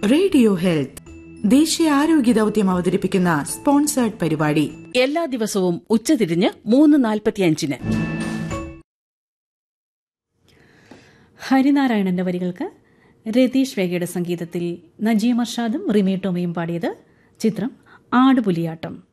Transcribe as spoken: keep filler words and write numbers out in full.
Radio health ദേശീയ ആരോഗ്യ ദൗത്യം അവതരിപ്പിക്കുന്ന സ്പോൺസേർഡ് പരിപാടി എല്ലാ ദിവസവും ഉച്ചതിരിഞ്ഞ് മൂന്ന് നാൽപ്പത്തിയഞ്ചിന്. ഹരിനാരായണന്റെ വരികൾക്ക് രതീഷ് വേഗയുടെ സംഗീതത്തിൽ നജീം അർഷാദും റിമി ടോമിയും പാടിയത്. ചിത്രം ആടുപുലിയാട്ടം.